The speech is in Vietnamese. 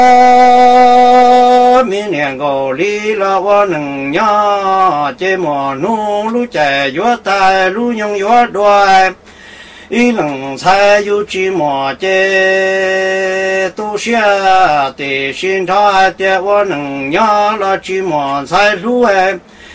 明年个里了我能呀，这么努路在越大路用越多。一人才有寂寞的，都下的心态的我能呀了寂寞才路哎。